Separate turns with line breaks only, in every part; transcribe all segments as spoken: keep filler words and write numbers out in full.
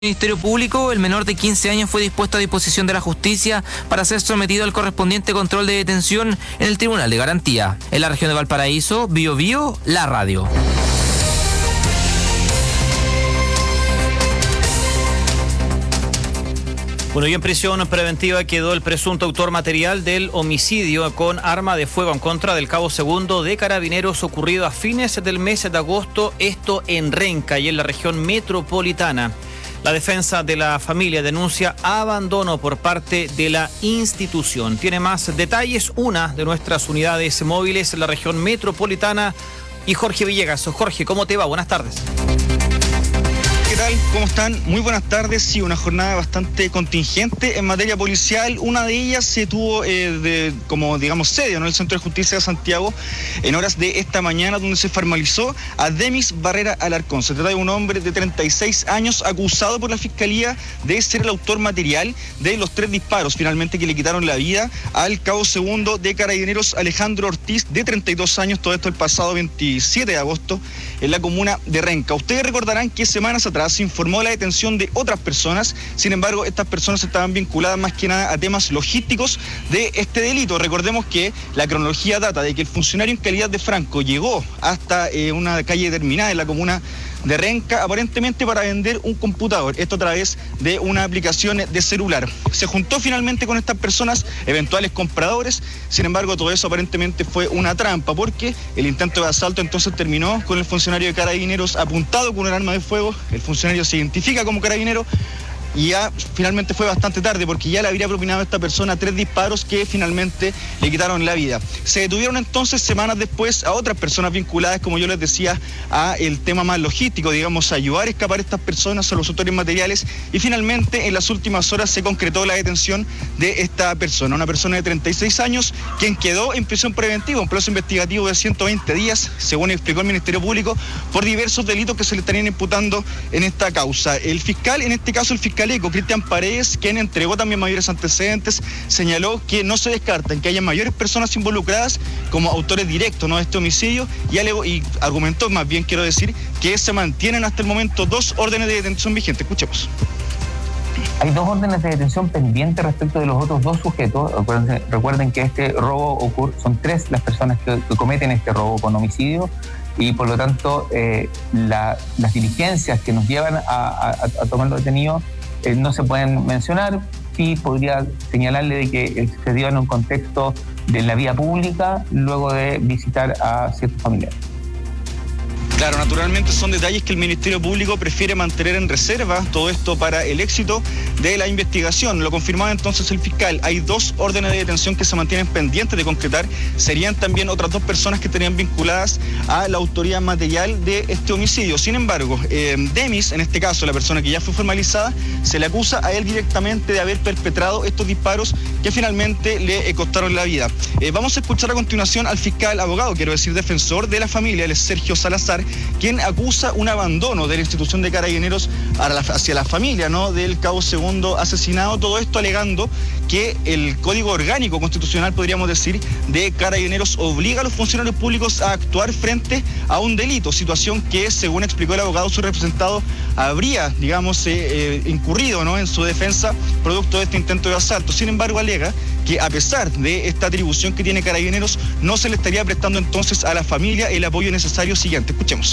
Ministerio Público, el menor de quince años fue dispuesto a disposición de la justicia para ser sometido al correspondiente control de detención en el Tribunal de Garantía. En la región de Valparaíso, Bio Bio, la radio.
Bueno, y en prisión preventiva quedó el presunto autor material del homicidio con arma de fuego en contra del cabo segundo de Carabineros ocurrido a fines del mes de agosto, esto en Renca y en la región metropolitana. La defensa de la familia denuncia abandono por parte de la institución. Tiene más detalles una de nuestras unidades móviles en la región metropolitana y Jorge Villegas. Jorge, ¿cómo te va? Buenas tardes.
¿Qué tal? ¿Cómo están? Muy buenas tardes. Sí, una jornada bastante contingente en materia policial. Una de ellas se tuvo eh, de, como, digamos, sede, ¿no?, el Centro de Justicia de Santiago en horas de esta mañana, donde se formalizó a Demis Barrera Alarcón. Se trata de un hombre de treinta y seis años acusado por la Fiscalía de ser el autor material de los tres disparos, finalmente, que le quitaron la vida al cabo segundo de Carabineros Alejandro Ortiz, de treinta y dos años, todo esto el pasado veintisiete de agosto, en la comuna de Renca. Ustedes recordarán que semanas atrás se informó la detención de otras personas. Sin embargo, estas personas estaban vinculadas más que nada a temas logísticos de este delito. Recordemos que la cronología data de que el funcionario en calidad de franco llegó hasta eh, una calle determinada en la comuna de Renca, aparentemente para vender un computador, esto a través de una aplicación de celular. Se juntó finalmente con estas personas, eventuales compradores. Sin embargo, todo eso aparentemente fue una trampa, porque el intento de asalto entonces terminó con el funcionario de Carabineros apuntado con un arma de fuego. El funcionario se identifica como carabinero y ya finalmente fue bastante tarde, porque ya le habría propinado a esta persona tres disparos que finalmente le quitaron la vida. Se detuvieron entonces semanas después a otras personas vinculadas, como yo les decía, a el tema más logístico, digamos, a ayudar a escapar a estas personas, a los autores materiales, y finalmente en las últimas horas se concretó la detención de esta persona, una persona de treinta y seis años, quien quedó en prisión preventiva, un plazo investigativo de ciento veinte días, según explicó el Ministerio Público, por diversos delitos que se le estarían imputando en esta causa. El fiscal, en este caso el fiscal Eco, Cristian Paredes, quien entregó también mayores antecedentes, señaló que no se descartan que haya mayores personas involucradas como autores directos, ¿no?, de este homicidio, y, alegó, y argumentó, más bien quiero decir, que se mantienen hasta el momento dos órdenes de detención vigentes. Escuchemos.
Hay dos órdenes de detención pendientes respecto de los otros dos sujetos. Recuerden, recuerden que este robo ocurre, son tres las personas que, que cometen este robo con homicidio, y por lo tanto eh, la, las diligencias que nos llevan a, a, a tomarlo detenido eh, no se pueden mencionar. Sí podría señalarle de que se dio en un contexto de la vía pública luego de visitar a ciertos familiares.
Claro, naturalmente son detalles que el Ministerio Público prefiere mantener en reserva, todo esto para el éxito de la investigación. Lo confirmaba entonces el fiscal. Hay dos órdenes de detención que se mantienen pendientes de concretar. Serían también otras dos personas que estarían vinculadas a la autoría material de este homicidio. Sin embargo, eh, Demis, en este caso, la persona que ya fue formalizada, se le acusa a él directamente de haber perpetrado estos disparos que finalmente le eh, costaron la vida. Eh, vamos a escuchar a continuación al fiscal abogado, quiero decir defensor de la familia, él es Sergio Salazar, quien acusa un abandono de la institución de Carabineros hacia la familia, ¿no?, del cabo segundo asesinado. Todo esto alegando que el Código Orgánico Constitucional, podríamos decir, de Carabineros obliga a los funcionarios públicos a actuar frente a un delito, situación que, según explicó el abogado, su representado habría, digamos, eh, eh, incurrido, ¿no?, en su defensa producto de este intento de asalto. Sin embargo, alega que a pesar de esta atribución que tiene Carabineros, no se le estaría prestando entonces a la familia el apoyo necesario siguiente. Escuchemos.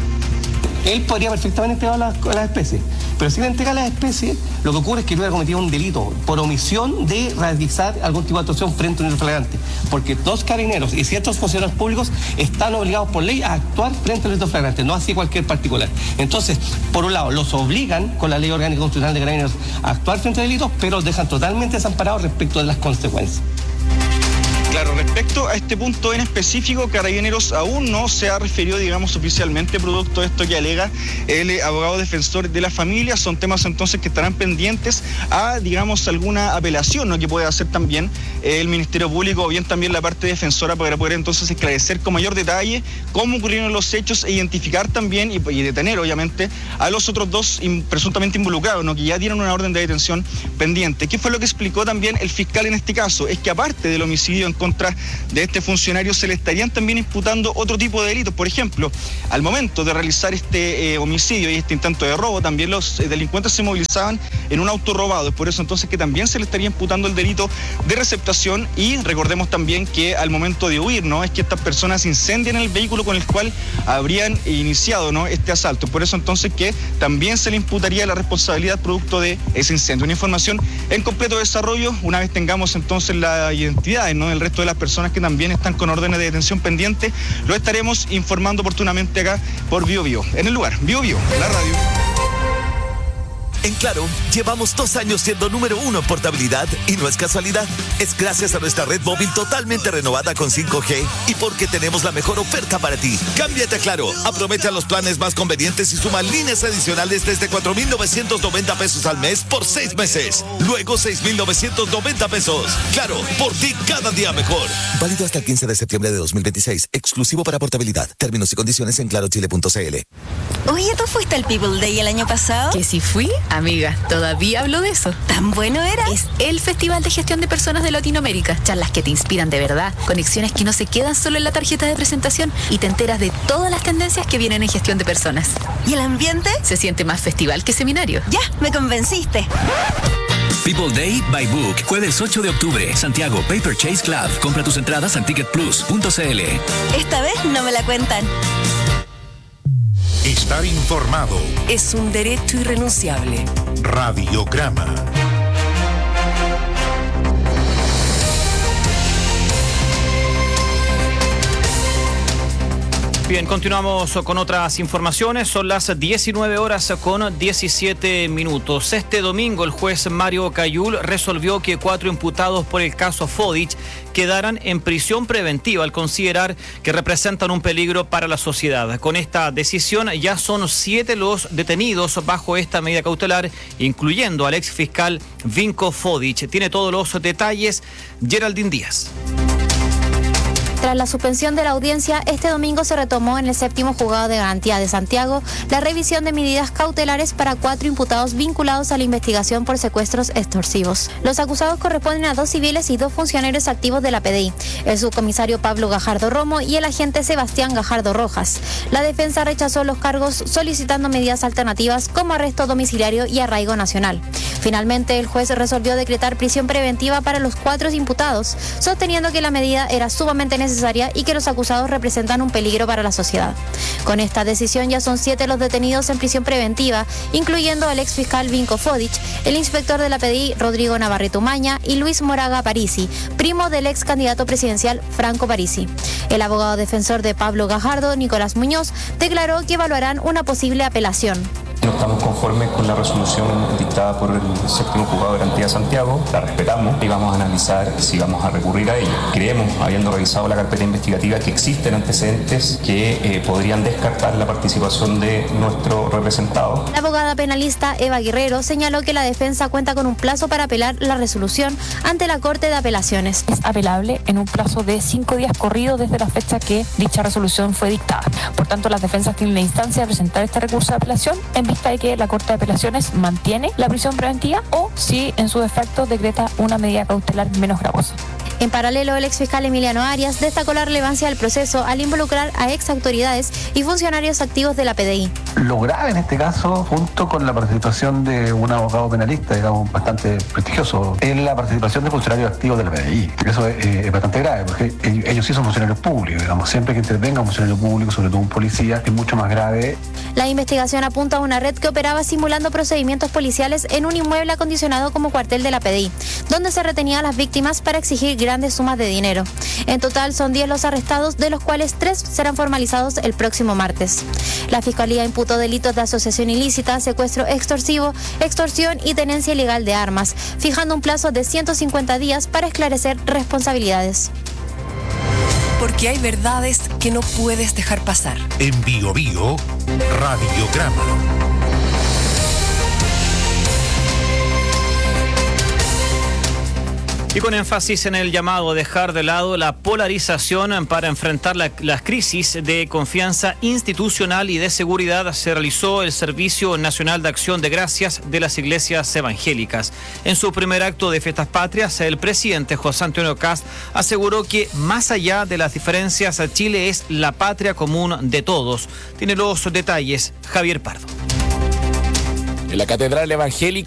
Él podría perfectamente entregar las, las especies, pero si le entrega las especies, lo que ocurre es que hubiera cometido un delito por omisión de realizar algún tipo de actuación frente a un hecho flagrante, porque dos carabineros y ciertos funcionarios públicos están obligados por ley a actuar frente a un hecho flagrante, no así cualquier particular. Entonces, por un lado, los obligan con la ley orgánica constitucional de carabineros a actuar frente a delitos, pero los dejan totalmente desamparados respecto de las consecuencias.
Claro, respecto a este punto en específico, Carabineros aún no se ha referido, digamos, oficialmente producto de esto que alega el eh, abogado defensor de la familia. Son temas entonces que estarán pendientes a, digamos, alguna apelación, ¿no?, que puede hacer también eh, el Ministerio Público o bien también la parte defensora, para poder entonces esclarecer con mayor detalle cómo ocurrieron los hechos e identificar también y, y detener, obviamente, a los otros dos in, presuntamente involucrados, ¿no?, que ya tienen una orden de detención pendiente. ¿Qué fue lo que explicó también el fiscal en este caso? Es que aparte del homicidio en contra de este funcionario, se le estarían también imputando otro tipo de delitos. Por ejemplo, al momento de realizar este eh, homicidio y este intento de robo, también los eh, delincuentes se movilizaban en un auto robado. Es por eso entonces que también se le estaría imputando el delito de receptación. Y recordemos también que al momento de huir, ¿no?, es que estas personas incendian el vehículo con el cual habrían iniciado, ¿no?, este asalto. Por eso entonces que también se le imputaría la responsabilidad producto de ese incendio. Una información en completo desarrollo una vez tengamos entonces la identidad, ¿no?, del resto de las personas que también están con órdenes de detención pendientes. Lo estaremos informando oportunamente acá por Bio Bio. En el lugar, Bio Bio, la radio.
En Claro, llevamos dos años siendo número uno en portabilidad y no es casualidad. Es gracias a nuestra red móvil totalmente renovada con cinco G y porque tenemos la mejor oferta para ti. Cámbiate a Claro, aprovecha los planes más convenientes y suma líneas adicionales desde cuatro mil novecientos noventa pesos al mes por seis meses. Luego seis mil novecientos noventa pesos. Claro, por ti cada día mejor. Válido hasta el quince de septiembre de dos mil veintiséis. Exclusivo para portabilidad. Términos y condiciones en claro chile punto c l.
Oye, ¿tú fuiste al People Day el año pasado?
Que si fui, amiga, todavía hablo de eso.
¿Tan bueno era?
Es el Festival de Gestión de Personas de Latinoamérica. Charlas que te inspiran de verdad, conexiones que no se quedan solo en la tarjeta de presentación y te enteras de todas las tendencias que vienen en gestión de personas.
¿Y el ambiente?
Se siente más festival que seminario.
Ya, me convenciste.
People Day by Book, jueves ocho de octubre, Santiago, Paper Chase Club. Compra tus entradas en ticket plus punto c l.
Esta vez no me la cuentan.
Estar informado
es un derecho irrenunciable.
Radiograma.
Bien, continuamos con otras informaciones. Son las diecinueve horas con diecisiete minutos. Este domingo el juez Mario Cayul resolvió que cuatro imputados por el caso Fodich quedaran en prisión preventiva al considerar que representan un peligro para la sociedad. Con esta decisión ya son siete los detenidos bajo esta medida cautelar, incluyendo al ex fiscal Vinko Fodich. Tiene todos los detalles Geraldine Díaz.
Tras la suspensión de la audiencia, este domingo se retomó en el séptimo juzgado de garantía de Santiago la revisión de medidas cautelares para cuatro imputados vinculados a la investigación por secuestros extorsivos. Los acusados corresponden a dos civiles y dos funcionarios activos de la P D I, el subcomisario Pablo Gajardo Romo y el agente Sebastián Gajardo Rojas. La defensa rechazó los cargos solicitando medidas alternativas como arresto domiciliario y arraigo nacional. Finalmente, el juez resolvió decretar prisión preventiva para los cuatro imputados, sosteniendo que la medida era sumamente necesaria necesaria y que los acusados representan un peligro para la sociedad. Con esta decisión ya son siete los detenidos en prisión preventiva, incluyendo al exfiscal Vinko Fodich, el inspector de la P D I Rodrigo Navarrete Umaña y Luis Moraga Parisi, primo del ex candidato presidencial Franco Parisi. El abogado defensor de Pablo Gajardo, Nicolás Muñoz, declaró que evaluarán una posible apelación.
No estamos conformes con la resolución dictada por el séptimo juzgado de garantía de Santiago, la respetamos y vamos a analizar si vamos a recurrir a ella. Creemos, habiendo revisado la carpeta investigativa, que existen antecedentes que eh, podrían descartar la participación de nuestro representado.
La abogada penalista Eva Guerrero señaló que la defensa cuenta con un plazo para apelar la resolución ante la Corte de Apelaciones.
Es apelable en un plazo de cinco días corridos desde la fecha que dicha resolución fue dictada. Por tanto, las defensas tienen la instancia de presentar este recurso de apelación en vista de que la Corte de Apelaciones mantiene la prisión preventiva o, si en su defecto, decreta una medida cautelar menos gravosa.
En paralelo, el exfiscal Emiliano Arias destacó la relevancia del proceso al involucrar a ex autoridades y funcionarios activos de la P D I.
Lo grave en este caso, junto con la participación de un abogado penalista, digamos, bastante prestigioso, es la participación de funcionarios activos de la P D I. Eso es, eh, es bastante grave, porque ellos sí son funcionarios públicos, digamos. Siempre que intervenga un funcionario público, sobre todo un policía, es mucho más grave.
La investigación apunta a una red que operaba simulando procedimientos policiales en un inmueble acondicionado como cuartel de la P D I, donde se retenía a las víctimas para exigir grandes sumas de dinero. En total son diez los arrestados, de los cuales tres serán formalizados el próximo martes. La Fiscalía imputó delitos de asociación ilícita, secuestro extorsivo, extorsión y tenencia ilegal de armas, fijando un plazo de ciento cincuenta días para esclarecer responsabilidades.
Porque hay verdades que no puedes dejar pasar.
En Bio Bio, Radiograma.
Y con énfasis en el llamado a dejar de lado la polarización para enfrentar la, las crisis de confianza institucional y de seguridad, se realizó el Servicio Nacional de Acción de Gracias de las Iglesias Evangélicas. En su primer acto de Fiestas Patrias, el presidente José Antonio Kast aseguró que más allá de las diferencias, Chile es la patria común de todos. Tiene los detalles Javier Pardo.
En la Catedral Evangélica